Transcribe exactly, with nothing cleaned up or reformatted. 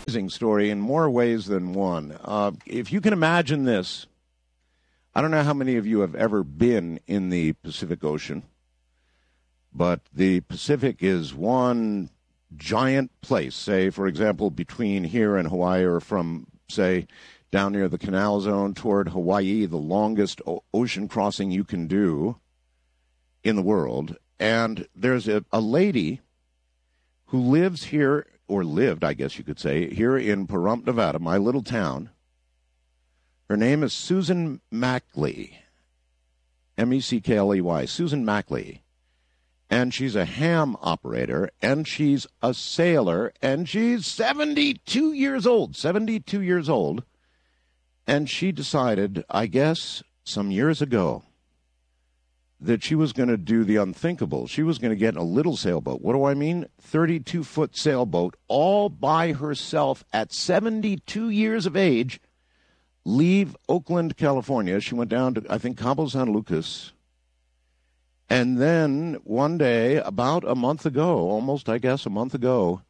Amazing story in more ways than one. Uh, if you can imagine this, I don't know how many of you have ever been in the Pacific Ocean, but the Pacific is one giant place, say, for example, between here and Hawaii, or from, say, down near the Canal Zone toward Hawaii, the longest o- ocean crossing you can do in the world. And there's a, a lady who lives here, or lived, I guess you could say, here in Pahrump, Nevada, my little town. Her name is Susan Mackley, M E C K L E Y, Susan Mackley. And she's a ham operator, and she's a sailor, and she's seventy-two years old, seventy-two years old. And she decided, I guess, some years ago, that she was going to do the unthinkable. She was going to get a little sailboat. What do I mean? thirty-two foot sailboat, all by herself at seventy-two years of age, leave Oakland, California. She went down to, I think, Cabo San Lucas. And then one day, about a month ago, almost, I guess, a month ago,